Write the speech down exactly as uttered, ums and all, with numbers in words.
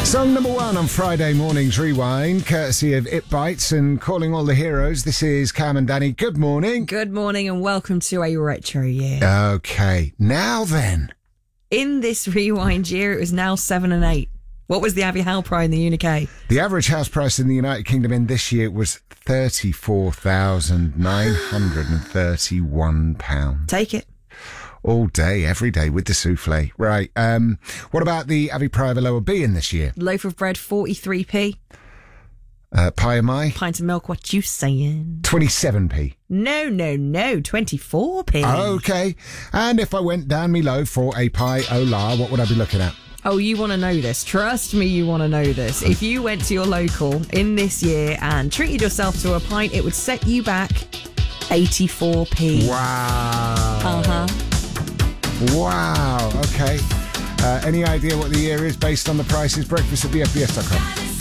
Song number one on Friday morning's Rewind, courtesy of It Bites and Calling All the Heroes. This is Cam and Danny. Good morning. Good morning and welcome to a retro year. Okay, now then. In this Rewind year, it was now seven and eight. What was the Abbey Howe price in the U K? The average house price in the United Kingdom in this year was thirty-four thousand nine hundred thirty-one pounds. Take it. All day, every day with the souffle. Right. Um, what about the Abbey Private Lower B in this year? Loaf of bread, forty-three p. Uh, pie of my? Pint of milk, what you saying? twenty-seven p. No, no, no, twenty-four p. Okay. And if I went down me low for a pie au la, what would I be looking at? Oh, you want to know this. Trust me, you want to know this. If you went to your local in this year and treated yourself to a pint, it would set you back eighty-four p. Wow. Uh-huh. Wow. Okay. Uh, any idea what the year is based on the prices? Breakfast at b f b s dot com.